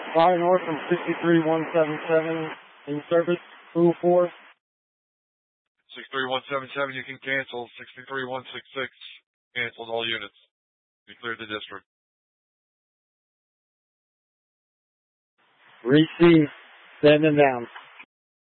Flying north from 63177 in service, Pool 4. 63177, you can cancel. 63166, canceled all units. We cleared the district. Receive. Standing down.